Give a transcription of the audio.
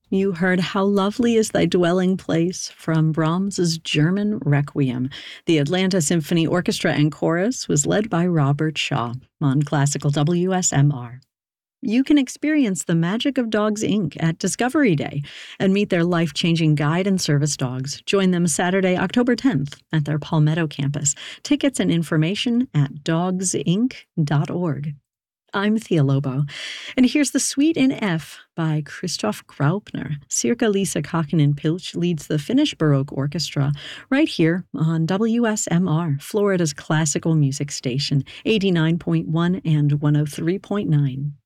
You heard How Lovely is Thy Dwelling Place from Brahms's German Requiem. The Atlanta Symphony Orchestra and Chorus was led by Robert Shaw on Classical WSMR. You can experience the magic of Dogs Inc. at Discovery Day and meet their life-changing guide and service dogs. Join them Saturday, October 10th at their Palmetto campus. Tickets and information at dogsinc.org. I'm Thea Lobo, and here's The Suite in F by Christoph Graupner. Circa Lisa Kakinen-Pilch leads the Finnish Baroque Orchestra right here on WSMR, Florida's classical music station, 89.1 and 103.9.